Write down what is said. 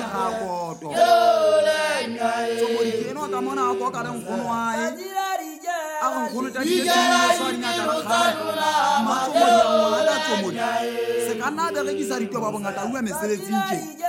gakoto tsomodi ke no ka mona go ka le nkgono wae a go nkgono ta di tsena so nya ka khala matsomodi wa ka tsomodi se kana be re ke sa ditwa ba bongata uwe mesebetsi nje